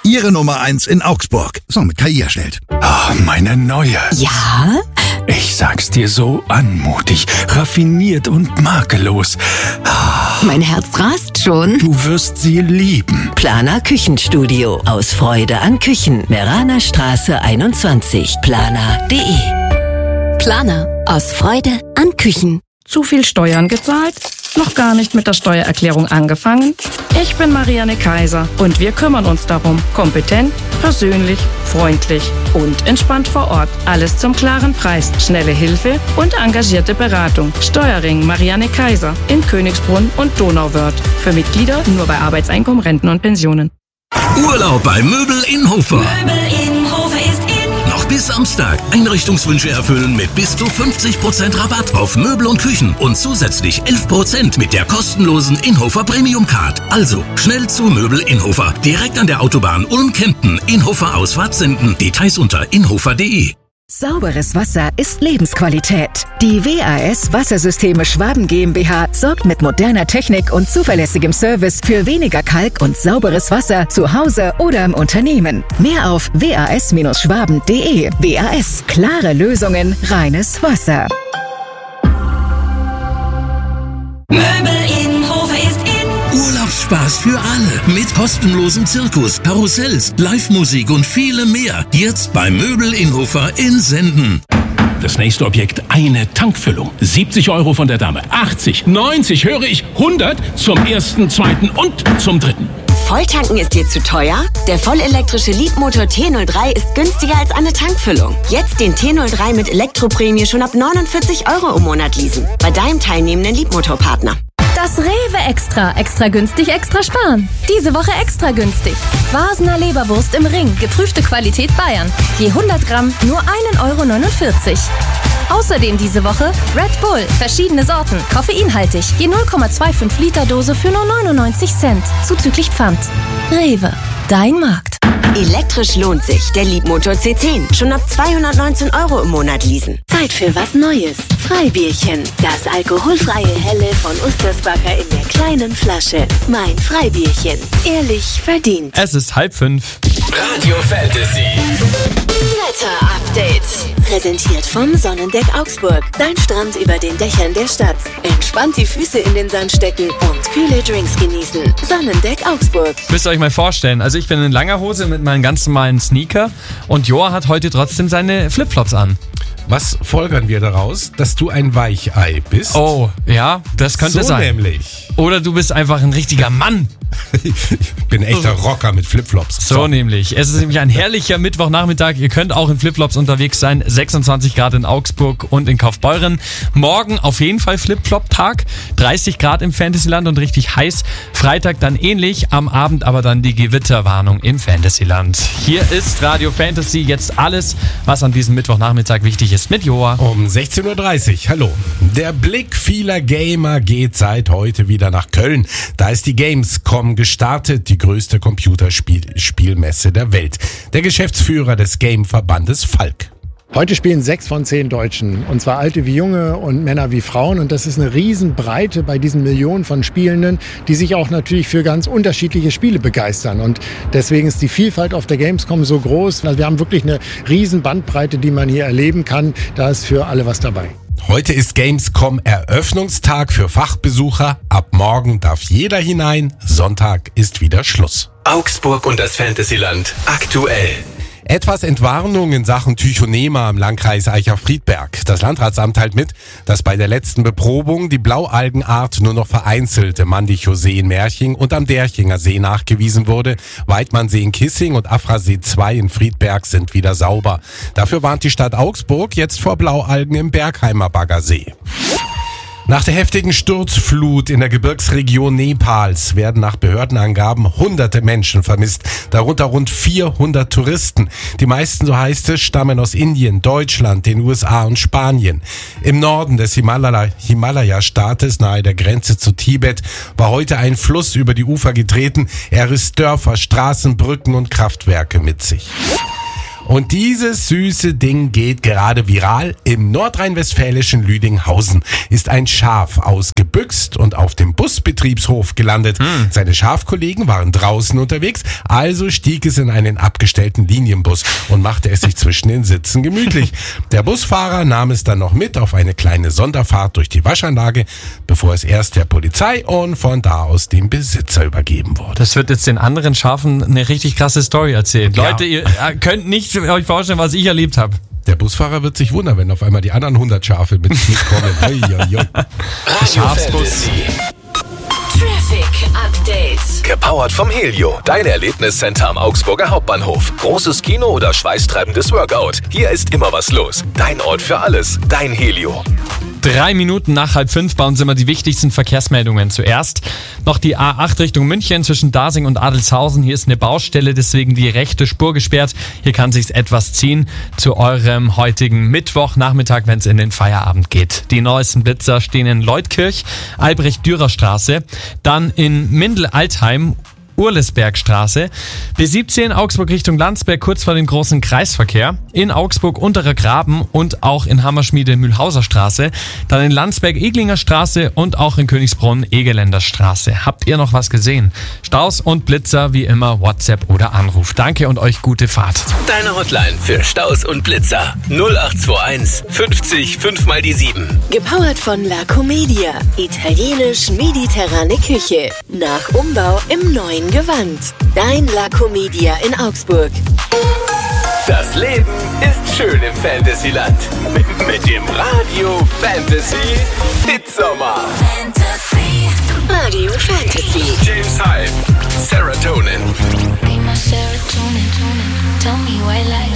Ihre Nummer 1 in Augsburg. So, mit KI erstellt. Ah, meine neue. Ja? Ich sag's dir, so anmutig, raffiniert und makellos. Ah, Mein Herz rast schon. du wirst sie lieben. Planer Küchenstudio. Aus Freude an Küchen. Meraner Straße 21. Planer.de. Planer. Aus Freude an Küchen. Zu viel Steuern gezahlt? Noch gar nicht mit der Steuererklärung angefangen? Ich bin Marianne Kaiser und wir kümmern uns darum. Kompetent, persönlich, freundlich und entspannt vor Ort. Alles zum klaren Preis, schnelle Hilfe und engagierte Beratung. Steuerring Marianne Kaiser in Königsbrunn und Donauwörth. Für Mitglieder nur bei Arbeitseinkommen, Renten und Pensionen. Urlaub bei Möbel Innhofer. Möbel Innhofer ist in. Noch bis Samstag. Einrichtungswünsche erfüllen mit bis zu 50% Rabatt auf Möbel und Küchen und zusätzlich 11% mit der kostenlosen Innhofer Premium Card. Also schnell zu Möbel Innhofer. Direkt an der Autobahn Ulm-Kempten. Innhofer Ausfahrt senden. Details unter innhofer.de. Sauberes Wasser ist Lebensqualität. Die WAS Wassersysteme Schwaben GmbH sorgt mit moderner Technik und zuverlässigem Service für weniger Kalk und sauberes Wasser zu Hause oder im Unternehmen. Mehr auf was-schwaben.de. WAS. Klare Lösungen, reines Wasser. Möbel Innhofer ist in. Urlaubsspaß für alle mit kostenlosem Zirkus, Karussells, Live-Musik und vielem mehr. Jetzt bei Möbel Innhofer in Senden. Das nächste Objekt, eine Tankfüllung. 70 € von der Dame. 80, 90, höre ich, 100 zum ersten, zweiten und zum dritten. Volltanken ist dir zu teuer? Der vollelektrische Leadmotor T03 ist günstiger als eine Tankfüllung. Jetzt den T03 mit Elektroprämie schon ab 49 € im Monat leasen. Bei deinem teilnehmenden Leadmotorpartner. Das Rewe Extra. Extra günstig, extra sparen. Diese Woche extra günstig. Vasener Leberwurst im Ring. Geprüfte Qualität Bayern. Je 100 Gramm nur 1,49 €. Außerdem diese Woche Red Bull. Verschiedene Sorten. Koffeinhaltig. Je 0,25 Liter Dose für nur 99 Cent. Zuzüglich Pfand. Rewe. Dein Markt. Elektrisch lohnt sich. Der Leadmotor C10. Schon ab 219 € im Monat leasen. Zeit für was Neues. Freibierchen. Das alkoholfreie Helle von Ustersbacher in der kleinen Flasche. Mein Freibierchen. Ehrlich verdient. Es ist 4:30. Radio Fantasy. Wetter-Update. Präsentiert vom Sonnendeck Augsburg. Dein Strand über den Dächern der Stadt. Entspannt die Füße in den Sand stecken und kühle Drinks genießen. Sonnendeck Augsburg. Müsst ihr euch mal vorstellen, also ich bin in langer Hose mit meinen ganz normalen Sneaker und Joa hat heute trotzdem seine Flipflops an. Was folgern wir daraus? Dass du ein Weichei bist? Oh, ja, das könnte sein. So nämlich. Oder du bist einfach ein richtiger Mann. Ich bin ein echter Rocker mit Flipflops. So nämlich. Es ist nämlich ein herrlicher Mittwochnachmittag. Ihr könnt auch in Flipflops unterwegs sein. 26 Grad in Augsburg und in Kaufbeuren. Morgen auf jeden Fall Flipflop-Tag. 30 Grad im Fantasyland und richtig heiß. Freitag dann ähnlich. Am Abend aber dann die Gewitterwarnung im Fantasyland. Hier ist Radio Fantasy. Jetzt alles, was an diesem Mittwochnachmittag wichtig ist mit Joa. Um 16:30 Uhr. Hallo. Der Blick vieler Gamer geht seit heute wieder nach Köln. Da ist die Gamescom gestartet, die größte Computerspielmesse der Welt. Der Geschäftsführer des Game-Verbandes Falk. Heute spielen 6 von 10 Deutschen, und zwar Alte wie Junge und Männer wie Frauen. Und das ist eine Riesenbreite bei diesen Millionen von Spielenden, die sich auch natürlich für ganz unterschiedliche Spiele begeistern. Und deswegen ist die Vielfalt auf der Gamescom so groß. Also wir haben wirklich eine riesen Bandbreite, die man hier erleben kann. Da ist für alle was dabei. Heute ist Gamescom Eröffnungstag für Fachbesucher. Ab morgen darf jeder hinein. Sonntag ist wieder Schluss. Augsburg und das Fantasyland aktuell. Etwas Entwarnung in Sachen Tychonema im Landkreis Eicher-Friedberg. Das Landratsamt teilt mit, dass bei der letzten Beprobung die Blaualgenart nur noch vereinzelt im Mandichow-See in Merching und am Derchinger See nachgewiesen wurde. Weidmannsee in Kissing und Afrasee 2 in Friedberg sind wieder sauber. Dafür warnt die Stadt Augsburg jetzt vor Blaualgen im Bergheimer Baggersee. Nach der heftigen Sturzflut in der Gebirgsregion Nepals werden nach Behördenangaben hunderte Menschen vermisst, darunter rund 400 Touristen. Die meisten, so heißt es, stammen aus Indien, Deutschland, den USA und Spanien. Im Norden des Himalaya-Staates, nahe der Grenze zu Tibet, war heute ein Fluss über die Ufer getreten. Er riss Dörfer, Straßen, Brücken und Kraftwerke mit sich. Und dieses süße Ding geht gerade viral. Im nordrhein-westfälischen Lüdinghausen ist ein Schaf ausgebüxt und auf dem Busbetriebshof gelandet. Seine Schafkollegen waren draußen unterwegs, also stieg es in einen abgestellten Linienbus und machte es sich zwischen den Sitzen gemütlich. Der Busfahrer nahm es dann noch mit auf eine kleine Sonderfahrt durch die Waschanlage, bevor es erst der Polizei und von da aus dem Besitzer übergeben wurde. Das wird jetzt den anderen Schafen eine richtig krasse Story erzählen. Ja. Leute, ihr könnt nicht euch vorstellen, was ich erlebt habe. Der Busfahrer wird sich wundern, wenn auf einmal die anderen 100 Schafe mitkommen. Schafsbus. Traffic Update. Gepowert vom Helio, dein Erlebniscenter am Augsburger Hauptbahnhof. Großes Kino oder schweißtreibendes Workout. Hier ist immer was los. Dein Ort für alles. Dein Helio. 3 Minuten nach 4:30 bei uns immer die wichtigsten Verkehrsmeldungen. Zuerst noch die A8 Richtung München zwischen Dasing und Adelshausen. Hier ist eine Baustelle, deswegen die rechte Spur gesperrt. Hier kann sich's etwas ziehen zu eurem heutigen Mittwochnachmittag, wenn es in den Feierabend geht. Die neuesten Blitzer stehen in Leutkirch, Albrecht-Dürer-Straße, dann in Mindel-Altheim, Urlesbergstraße, B17 Augsburg Richtung Landsberg kurz vor dem großen Kreisverkehr, in Augsburg Unterer Graben und auch in Hammerschmiede Mühlhauser Straße, dann in Landsberg Eglinger Straße und auch in Königsbrunn Egeländer Straße. Habt ihr noch was gesehen? Staus und Blitzer wie immer WhatsApp oder Anruf. Danke und euch gute Fahrt. Deine Hotline für Staus und Blitzer. 0821 50 5 mal die 7. Gepowert von La Comedia. Italienisch-mediterrane Küche. Nach Umbau im neuen Gewand. Dein La Comedia in Augsburg. Das Leben ist schön im Fantasyland. Mit dem Radio Fantasy Hitsommer. Radio Fantasy. James Hype, Serotonin. Be my serotonin. Tell me why lies.